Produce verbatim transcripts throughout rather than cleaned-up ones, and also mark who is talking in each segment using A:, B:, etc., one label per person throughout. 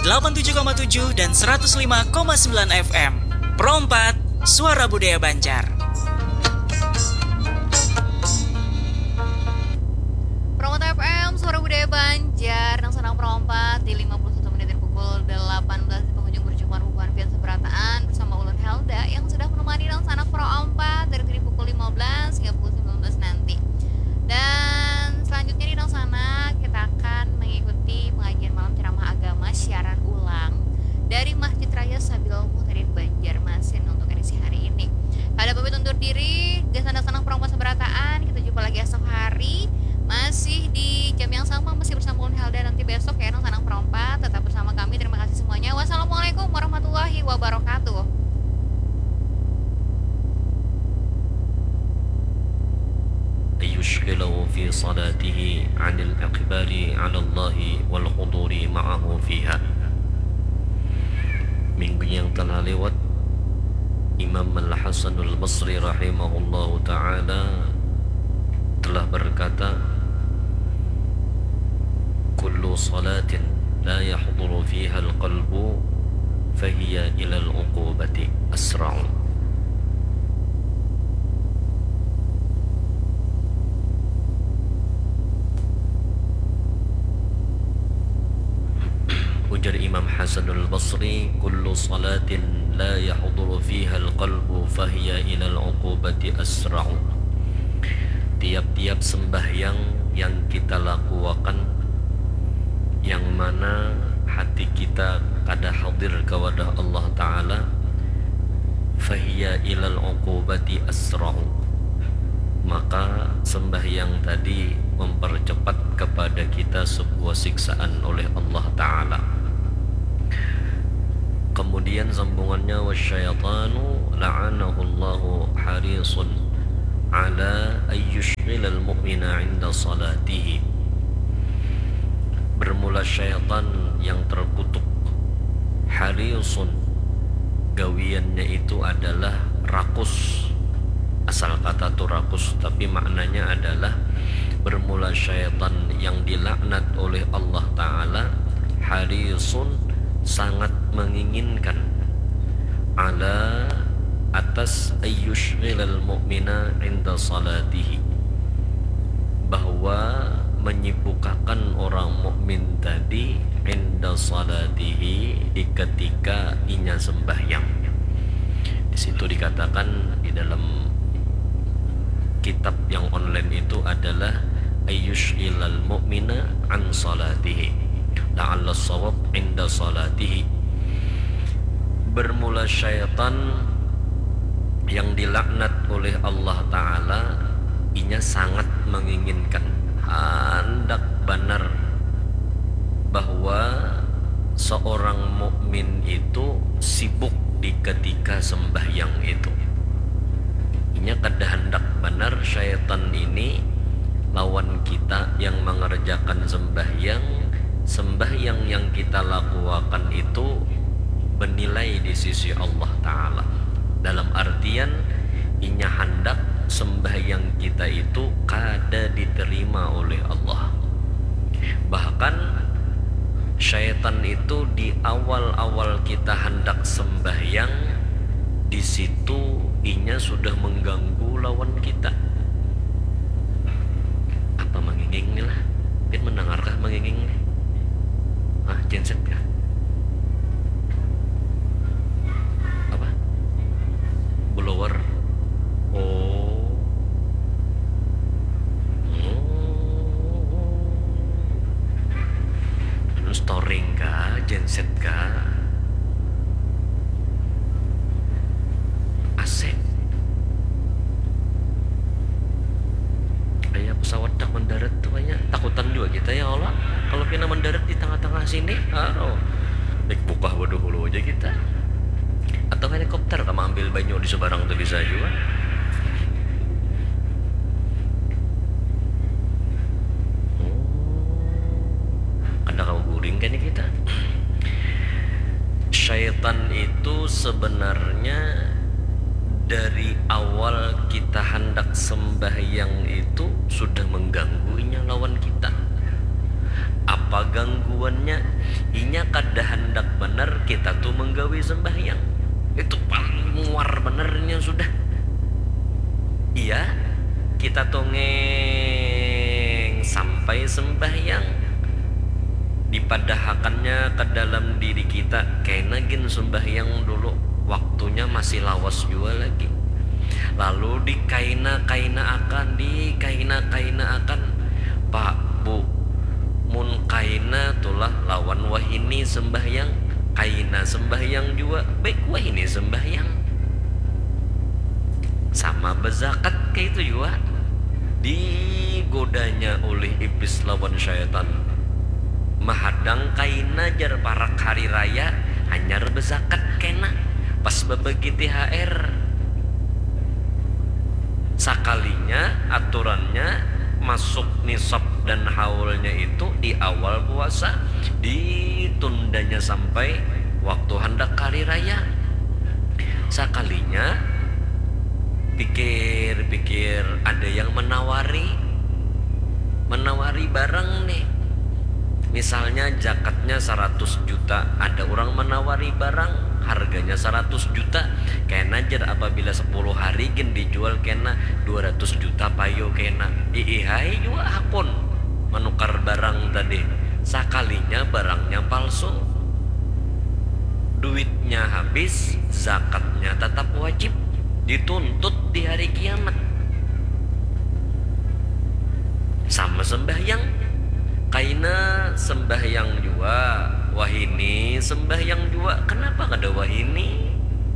A: delapan puluh tujuh koma tujuh dan seratus lima koma sembilan F M. Pro empat, Suara Budaya Banjar.
B: Pro empat F M, Suara Budaya Banjar. Nang Senang Pro empat di lima puluh satu menit dan pukul delapan belas di penghujung berjumpa hubungan biasa berataan bersama Ulun Helda yang sudah menemani Nang Senang Pro empat dari tadi pukul lima belas hingga pukul sembilan belas nanti. Dan selanjutnya di Nang Sana kita akan mengikuti pengajian malam ceramah agama siaran ulang dari Masjid Raya Sabil Muhtadin Banjarmasin untuk edisi hari ini. Ada pamit undur diri, Nang Senang Pro empat seberataan. Kita jumpa lagi esok hari masih di jam yang sama, masih bersama Ulun Helda. Nanti besok ya Nang Senang Pro empat, tetap bersama kami. Terima kasih semuanya. Wassalamualaikum warahmatullahi wabarakatuh.
C: يشغله في صلاته عن الإقبال على الله والحضور معه فيها. Minggu yang telah lewat, Imam Al-Hasan Al-Basri rahimahullahu ta'ala telah berkata, kullu salatin la yahduru fiha al-qalbu fahiya ila al-uqubati asra'u. Ujar Imam Hasan Al-Basri, kullu salatin la yahduru fiha al-qalbu fahiya ila al-uqubati asra'u. Tiap-tiap sembahyang yang kita lakukan, yang mana hati kita kada hadir kepada Allah Ta'ala, fahiya ila al-uqubati asra'u, maka sembahyang tadi mempercepat kepada kita sebuah siksaan oleh Allah Ta'ala. Kemudian sambungannya, wasyaitanu la'anahullahu harisun ala ayyushghilal mu'mina 'inda salatihi. Bermula syaitan yang terkutuk, harisun, gawiannya itu adalah rakus. Asal kata tu rakus, tapi maknanya adalah bermula syaitan yang dilaknat oleh Allah Ta'ala, harisun, sangat menginginkan, ala, atas, ayyushghilal mu'mina 'inda salatihi, bahwa menyibukkan orang mukmin tadi 'inda salatihi, di ketika inya sembahyang. Di situ dikatakan di dalam kitab yang online itu adalah ayyushghilal mu'mina 'an salatihi, la'alla shawab 'inda salatihi. Bermula syaitan yang dilaknat oleh Allah Ta'ala, inya sangat menginginkan, hendak benar bahwa seorang mukmin itu sibuk di ketika sembahyang itu. Inya kada hendak benar syaitan ini lawan kita yang mengerjakan sembahyang. Sembahyang yang kita lakukan itu bernilai di sisi Allah Ta'ala, dalam artian inya hendak sembahyang kita itu kada diterima oleh Allah. Bahkan syaitan itu di awal-awal kita hendak sembahyang, di situ inya sudah mengganggu lawan kita. Apa menginging nih lah? Mungkin mendengarkah menginging nih? Ah, genset ya? Apa? Blower. Oh. Oh. Terus storing kah? Genset kah? A C. Kayak pesawat tak mendarat tuh banyak. Takutan juga kita ya Allah. Kalau kita mendarat di tengah-tengah sini, aduh, baik buka waduh hulu aja kita. Atau helikopter kamu ambil banyu di sebarang tuh bisa juga. Oh, kada kamu guring kan kita. Syaitan itu sebenarnya dari awal kita hendak sembahyang itu sudah mengganggunya lawan kita. Apa gangguannya? Inya kada hendak bener kita tuh menggawi sembahyang. Itu paling muar benernya sudah. Iya, kita tongeng sampai sembahyang dipadahakannya ke dalam diri kita. Kayaknya gin sembahyang dulu, waktunya masih lawas juga lagi. Lalu dikaina-kaina akan, dikaina-kaina akan, Pak, Bu, mun kaina tulah lawan wahini sembahyang, kaina sembahyang juga, baik wahini sembahyang. Sama bezakat kayak itu juga, digodanya oleh iblis lawan syaitan, mahadang kaina jar parak hari raya hanyar bezakat kena pas bebagi T H R. Sakalinya aturannya masuk nisab dan haulnya itu di awal puasa, ditundanya sampai waktu hendak hari raya. Sakalinya pikir-pikir ada yang menawari menawari barang nih, misalnya zakatnya seratus juta, ada orang menawari barang harganya seratus juta, kena jar apabila sepuluh hari gen dijual kena dua ratus juta payo kena iihai juga akun menukar barang tadi. Sakalinya barangnya palsu, duitnya habis, zakatnya tetap wajib, dituntut di hari kiamat. Sama sembahyang, kaina sembahyang juga, wahini sembahyang juga. Kenapa ada wahini?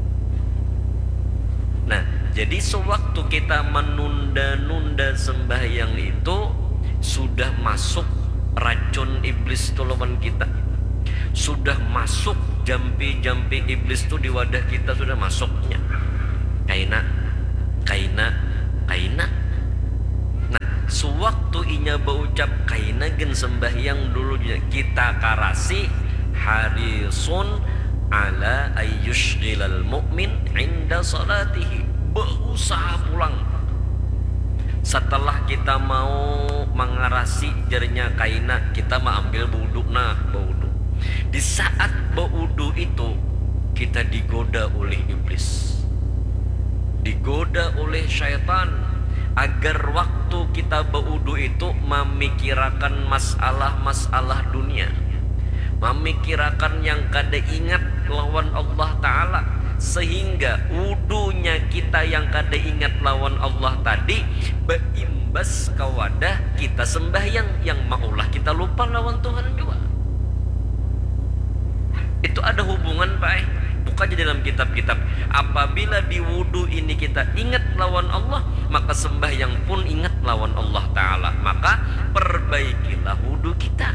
C: Nah, jadi sewaktu kita menunda-nunda sembahyang itu sudah masuk racun iblis itu lawan kita. Sudah masuk jampi-jampi iblis itu di wadah kita, sudah masuknya. Kaina, kaina, kaina. Nah, sewaktu inya berucap kaina gen sembahyang dulu kita karasi harisun ala ayyushghilal mu'min inda salatihi, berusaha pulang. Setelah kita mau mengarasi jarinya kaina, kita mau ambil wudu, nah wudu. Di saat wudu itu kita digoda oleh iblis, digoda oleh syaitan agar waktu kita berwudu itu memikirkan masalah-masalah dunia, memikirkan yang kada ingat lawan Allah Ta'ala, sehingga wudunya kita yang kada ingat lawan Allah tadi berimbas ke wadah kita sembahyang yang maulah kita lupa lawan Tuhan juga. Itu ada hubungan Pak. Buka aja dalam kitab-kitab. Apabila di wudu ini kita ingat lawan Allah, maka sembahyang pun ingat lawan Allah Ta'ala. Maka perbaikilah wudu kita.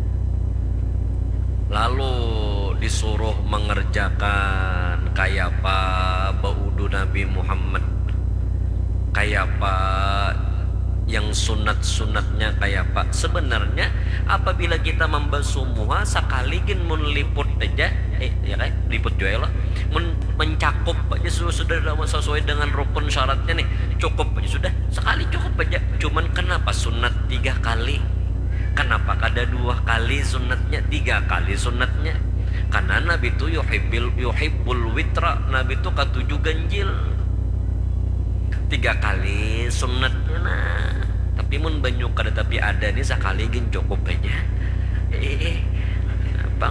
C: Lalu disuruh mengerjakan kayak apa wudu Nabi Muhammad, kayak apa yang sunat-sunatnya kayak apa. Sebenarnya apabila kita membasuh muha sekali gen mun liput aja, eh ya kan liput juga lah, men mencakup aja sudah, sudah sesuai dengan rukun syaratnya nih, cukup aja sudah, sekali cukup aja. Cuman kenapa sunat tiga kali? Kenapa kada dua kali sunatnya, tiga kali sunatnya? Karena Nabi itu yuhibbul yuhibbul witra, Nabi itu katujuh ganjil, tiga kali sunatnya. Nah, tapi mun banyak kada tapi ada nih sekali gen cukup aja. Eh, bang,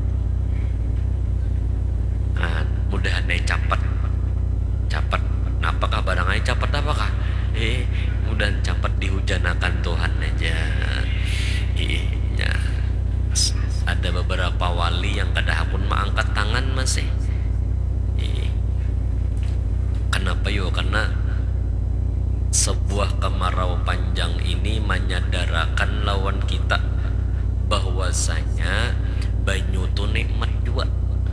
C: ah, mudahan nih capat, capat. Apakah barangnya capat apakah? Eh, mudahan capat dihujanakan Tuhan aja. Iya, ada beberapa wali yang kada pun mengangkat tangan masih. Eh, kenapa yo? Karena sebuah kemarau panjang ini menyadarakan lawan kita bahwasanya banyu tu nikmat juga.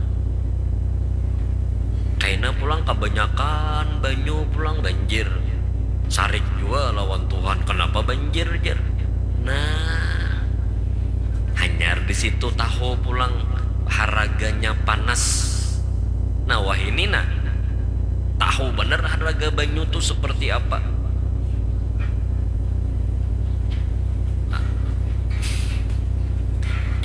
C: Kaina pulang kebanyakan banyu pulang banjir, sarik juga lawan Tuhan. Kenapa banjir jer? Nah, hanyar di situ tahu pulang haraganya panas. Nah, wah ini nah tahu bener harga banyu tu seperti apa.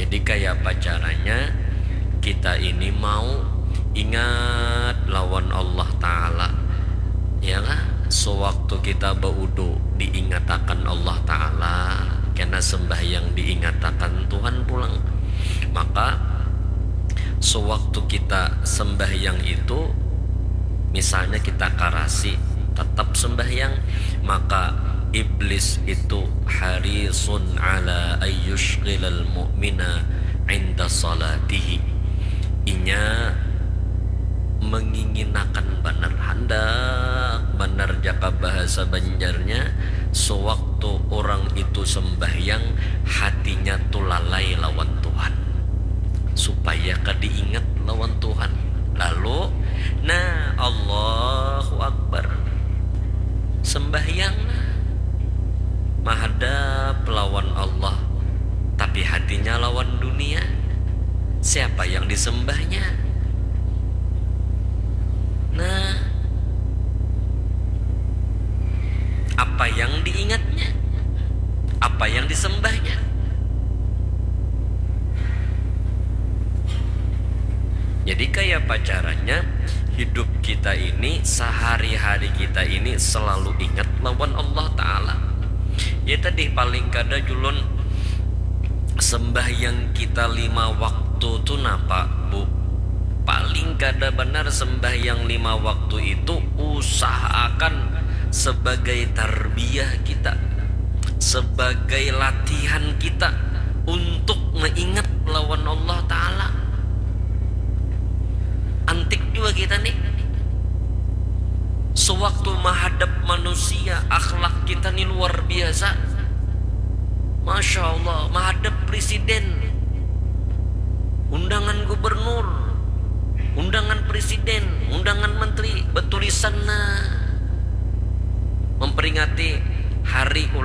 C: Jadi kayak apa caranya kita ini mau ingat lawan Allah Ta'ala, ya kan? Sewaktu kita berwudu diingatakan Allah Ta'ala, karena sembahyang diingatakan Tuhan pulang. Maka sewaktu kita sembahyang itu, misalnya kita karasi tetap sembahyang, maka iblis itu harisun ala ayyushghilal mu'mina inda salatihi. Inya menginginakan benar hendak benar jaka bahasa Banjarnya, sewaktu orang itu sembahyang hatinya tuh lalai lawan Tuhan, supaya kadiingat lawan Tuhan. Lalu nah Allahu Akbar, sembahyang menghadap lawan Allah, tapi hatinya lawan dunia. Siapa yang disembahnya? Nah, apa yang diingatnya? Apa yang disembahnya? Jadi kayak apa caranya hidup kita ini, sehari-hari kita ini selalu ingat lawan Allah Ta'ala. Ya tadi paling kada julun sembahyang kita lima waktu tuh napa bu? Paling kada benar sembahyang lima waktu itu usahakan sebagai tarbiyah kita, sebagai latihan kita untuk mengingat lawan Allah Ta'ala. Antik juga kita nih, sewaktu menghadap manusia akhlak kita nih luar biasa. Masya Allah, menghadap presiden, undangan gubernur, undangan presiden, undangan menteri, bertulisan nah memperingati hari